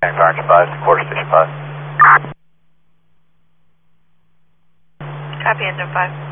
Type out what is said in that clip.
Orange 5 to Quarter Station 5. Copy, engine 5.